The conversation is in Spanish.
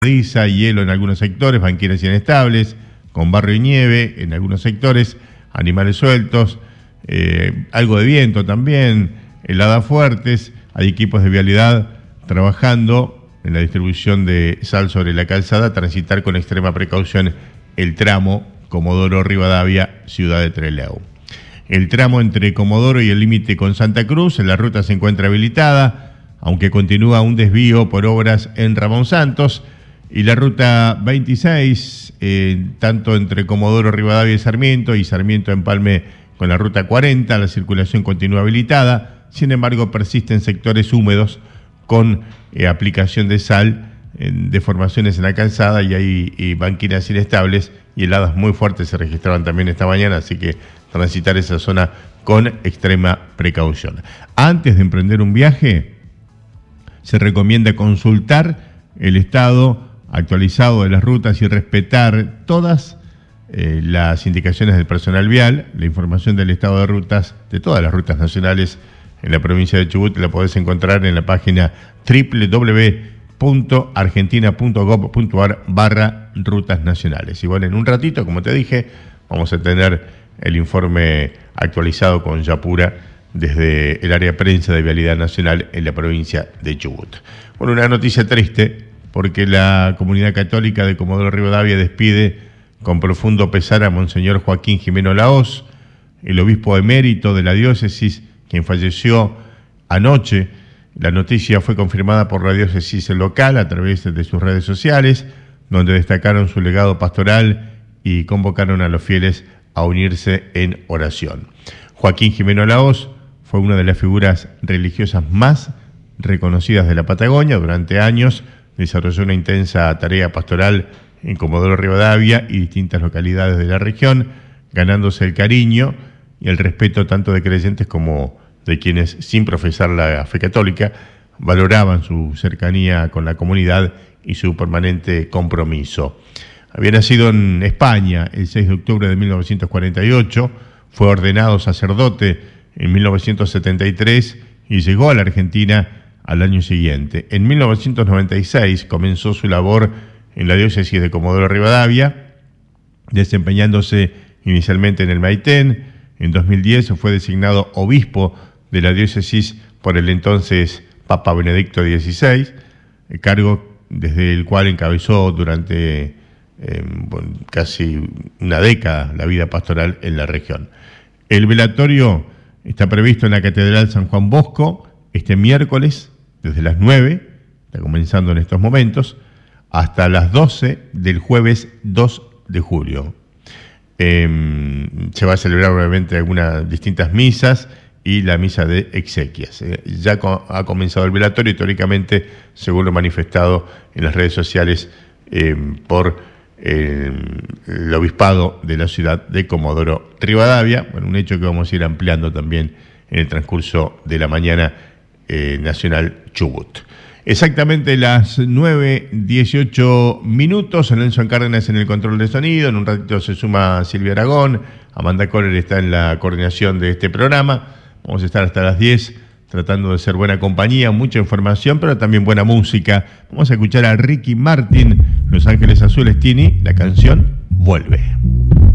hielo en algunos sectores, banqueras inestables, con barro y nieve en algunos sectores, animales sueltos, algo de viento también, heladas fuertes. Hay equipos de vialidad trabajando en la distribución de sal sobre la calzada, transitar con extrema precaución el tramo Comodoro Rivadavia, Ciudad de Trelew. El tramo entre Comodoro y el límite con Santa Cruz, en la ruta se encuentra habilitada, aunque continúa un desvío por obras en Ramón Santos. Y la ruta 26, tanto entre Comodoro Rivadavia y Sarmiento Empalme con la ruta 40, la circulación continúa habilitada. Sin embargo, persisten sectores húmedos con aplicación de sal, deformaciones en la calzada y hay banquinas inestables y heladas muy fuertes se registraban también esta mañana, así que transitar esa zona con extrema precaución. Antes de emprender un viaje, se recomienda consultar el estado actualizado de las rutas y respetar todas las indicaciones del personal vial. La información del estado de rutas, de todas las rutas nacionales en la provincia de Chubut, la podés encontrar en la página www.argentina.gov.ar/rutas nacionales. Y bueno, en un ratito, como te dije, vamos a tener el informe actualizado con Yapura desde el área prensa de Vialidad Nacional en la provincia de Chubut. Bueno, una noticia triste, porque la comunidad católica de Comodoro Rivadavia despide con profundo pesar a Monseñor Joaquín Jimeno Lahoz, el obispo emérito de la diócesis, quien falleció anoche. La noticia fue confirmada por la diócesis local a través de sus redes sociales, donde destacaron su legado pastoral y convocaron a los fieles a unirse en oración. Joaquín Jimeno Lahoz fue una de las figuras religiosas más reconocidas de la Patagonia. Durante años desarrolló una intensa tarea pastoral en Comodoro Rivadavia y distintas localidades de la región, ganándose el cariño y el respeto tanto de creyentes como de quienes, sin profesar la fe católica, valoraban su cercanía con la comunidad y su permanente compromiso. Había nacido en España el 6 de octubre de 1948, fue ordenado sacerdote en 1973 y llegó a la Argentina al año siguiente. En 1996 comenzó su labor en la diócesis de Comodoro Rivadavia, desempeñándose inicialmente en el Maitén. En 2010 fue designado obispo de la diócesis por el entonces Papa Benedicto XVI, el cargo desde el cual encabezó durante casi una década la vida pastoral en la región. El velatorio está previsto en la Catedral San Juan Bosco este miércoles, desde las 9, está comenzando en estos momentos, hasta las 12 del jueves 2 de julio. Se va a celebrar obviamente algunas distintas misas y la misa de exequias. Ya ha comenzado el velatorio y teóricamente, según lo manifestado en las redes sociales por el obispado de la ciudad de Comodoro Rivadavia, bueno, un hecho que vamos a ir ampliando también en el transcurso de la mañana nacional Chubut. Exactamente las 9:18 minutos. Nelson Cárdenas en el control de sonido. En un ratito se suma Silvia Aragón. Amanda Kohler está en la coordinación de este programa. Vamos a estar hasta las 10 tratando de ser buena compañía, mucha información, pero también buena música. Vamos a escuchar a Ricky Martin, Los Ángeles Azules Tini, la canción Vuelve.